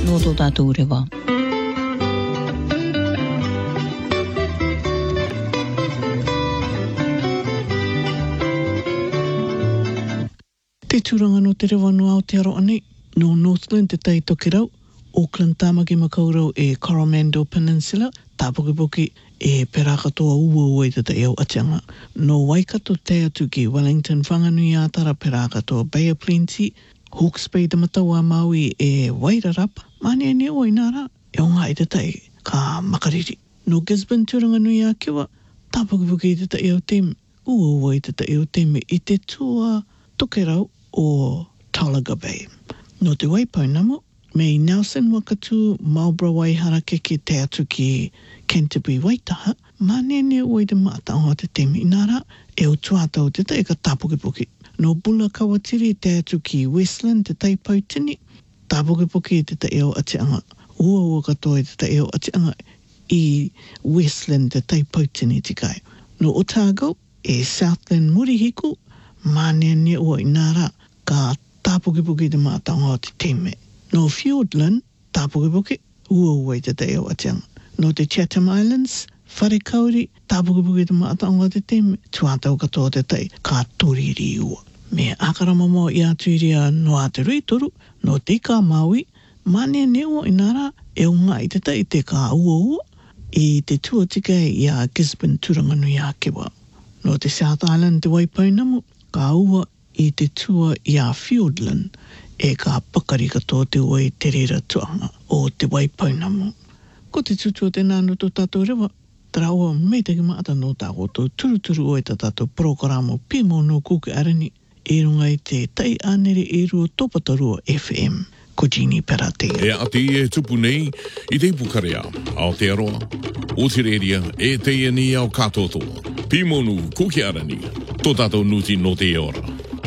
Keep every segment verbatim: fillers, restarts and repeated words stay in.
no tō tātou rewa. Te tūranga no te rewa no Aotearoa nei, no Northland te tai toki rau, Auckland Tāmaki Makaurau e Coromandel Peninsula, tāpokipoki e pera katoa ua ua i tata eo atianga. No Waikato te atu ki Wellington Whanganui Atara pera katoa Bay of Plenty, Hawke's Bay te mataua Maui e Wairarapa, mane ne o inara e o ngā i te tai ka makariri. No Gisborne tūranga nui a kiwa, tāpokipoki i tata eo teme, ua ua i tata eo teme i te tua tokerau o Talaga Bay. No te Waipounamu, me Nelson Wakatu, Marlborough Waihara ke te atu ki Canterbury Waitaha, manene o i te mātanga o te teme inara, e o tuatau te tai ka tāpokipoki. No Bula Kawatiri te atu ki Westland te tai Pautini, tāpokipoki te tai eo atianga. Ua ua katoa te tai eo atianga i Westland te tai Pautini tikai. No Otago, e Southland Murihiku, manene o inara ka tāpokipoki te mātanga o te teme. No Fiordland, tāpokipoki, ua ua i te te eo atianga. No te Chatham Islands, wharekauri, tāpokipoki te mātanga o te teme, tuatau katoa te tei, ka toriri ua. Me akaramamo i atuiria no Aotearoa toru, no te ka Maui, mane neo inara e o ngā i te tei te ka ua ua, i te tuatika i a Gisborne Turanganui a Kiwa. No te South Island te Waipounamu, ka ua i te tua i a Fiordland, e ka pakari katoa te ua i te rera tuanga o te Waipounamu. Ko te tutua te nānu tō tātou rewa, taraua mei te ki maata no tā koto turuturu o i tā tātou programo Pimo no Kuke Arani, e runga i te tai anere e rua tōpatarua F M. Ko Jeannie Perate. E ati e tupu nei i te ipukarea, Aotearoa, Otireria, e te iani au katotoa. Pimo no Kuke Arani, tō tātou nuti no te ora.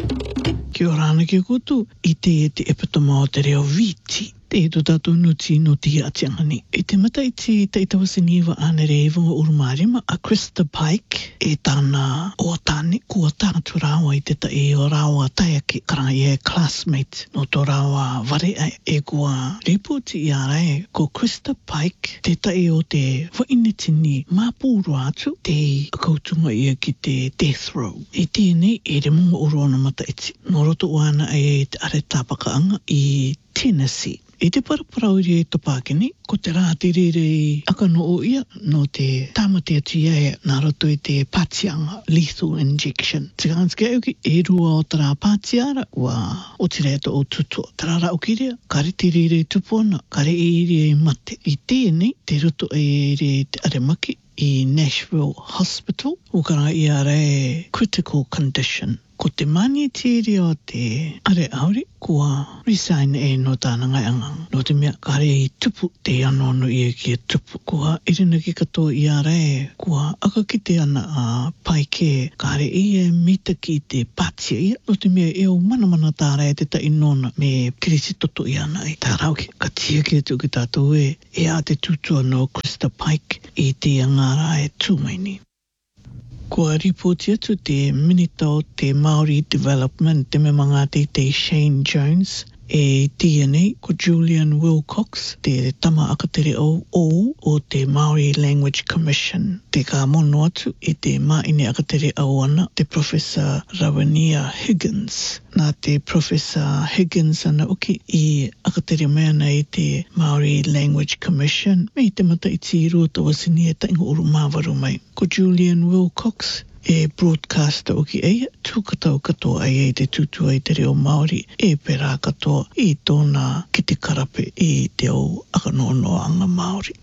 Kia ora ana ki kutu, i te e te epatoma o te reo viti, te e tō tātou nuti no te atianga ni. E te mata i te te itawasiniwa ane reivunga urumarima, a Krista Pike, e tāna o tāne, kua tātu rawa i te ta e o rawa taiaki, kara i e classmate no tō rawa ware ai, e kua reputi i arae, ko Krista Pike, te ta e o te wainetini māpūro atu, te kautunga ia ki te death row. E tēnei, e re munga urona mata iti. No roto wana e te are tāpakaanga i Tennessee. E te paraparauiri e topākeni, ko te rā te rere i akano o ia no te tāmate atu ia nā roto i te pātianga, lethal injection. Te kānske auki, e rua o tara pātiara, wa o te reata o tutua. Tara rā uki rea, kare te rere tupuana, kare e ere e mate. I tēnei, te roto e ere te aremaki i Nashville Hospital, o kara i ara e critical condition. Ko te mani te reo te are auri, kua resign e no tāna ngai angang. No te mea kare i tupu te anono i e ki e tupu. Kua irina ki katoa i ara e, kua akakite ana a paike, kare i e mita ki te patia ia. No te mea e o mana mana tāra e te ta inona me kirisi toto i ana i tā rauki. Ka tia ki atu ki tātou e, e a te tutua no Krista Pike i te angara e tūmaini. Kua ripoti atu te minita o te Māori Development, te me manga te te Shane Jones, e T N A, ko Julian Wilcox, te tama akatere o o o te Māori Language Commission. Te ka mono atu e te maine akatere au ana, te Professor Rawania Higgins. Nā te Professor Higgins ana uki i akatere mea nei te Māori Language Commission, me te mata i ti rua tawasini e tainga uru māwaru mai. Ko Julian Wilcox, e broadcaster o ki eia, tūkatau katoa ai e te tutua i te reo Māori, e pera katoa i tōna ki te karape i te o akanonoanga Māori.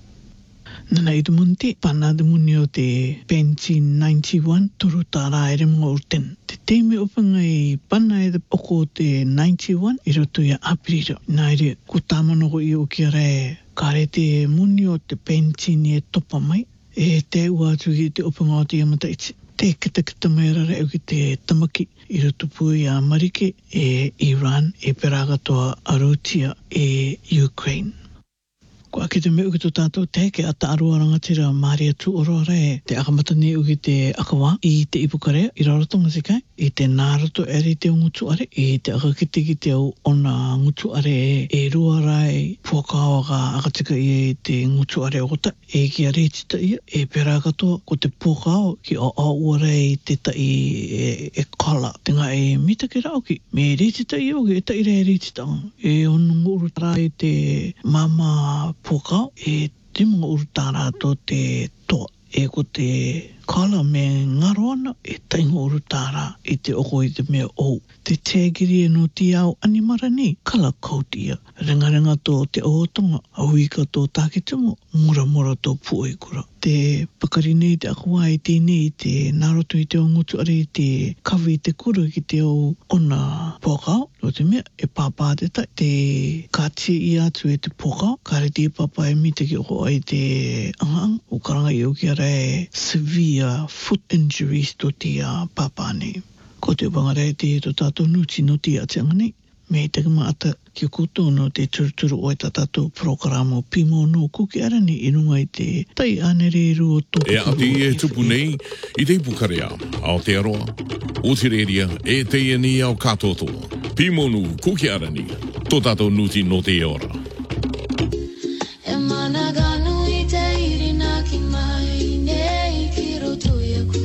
Nana i te munti, pana te muni o te nineteen ninety-one, toru tā rā ere mga urten. Te teime opanga i pana e te oko o te ninety-one, i roto i a apirira. Nā ere, ko tāmanoko i o ki ara e, kare te muni o te nineteen e topa mai, e te ua atu ki te opanga o te amata iti. Te kita kita mai rara au ki te tamaki i roto pui a Marike e Iran e peragatoa Arutia e Ukraine. Ko ake te meu ki tō tātou te ke ata arua rangatira Māria tu oro re te akamata ni uki te akawa i te ipukarea i rarotonga se kai. i te nārato eri te ngutu are, i te akakite ki te au o nā ngutu are e rua rai puakawa ka akatika ia i te ngutu are ota, e ki a reitita ia, e pera katoa ko te puakawa ki o au ua i te tai e, e kala. Tenga e mita ki rao ki, me reitita ia o ki e tai rei reitita e ono nguru rai te mama puakawa, e te mga urutara to te toa. E ko te kala me ngaro ana e taingo urutara i te oko i te mea ou. Te tēgiri e no ti au animara ni, kala kautia. Renga renga tō te ohotonga, auika tō tākitumo, mura mura tō puoikura. Te pakari nei te akua i tēnei te naroto i te o ngutu are i te kawi i te kuru ki te o ona pokao. No te mea, e pāpā te tai, te kātia i atu e te pokao. Kāre te pāpā e mita ki oko ai te angang. O karanga i o ki ara e severe foot injuries to te uh, pāpā nei. Ko te whangarei te to tātou nuti no te atianga nei. Me te kamaata ki koto no te turuturu o e tātou programo Pimo no kuki ara ni i runga i te tai anere ru o tō. E ati e tupu nei i te pukarea, Aotearoa, Otireria, e te iani au katoto. Pimo no kuki ara ni, tō tātou nuti no te ora. E managanu i te irina ki mai nei ki roto iaku.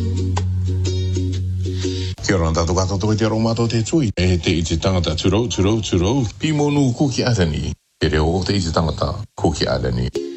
Kia ora tātou katoto i te aromato te tui. E te i te tangata turou, turou, turou. Pimo no kuki ara ni, e reo o te i te tangata kuki ara ni.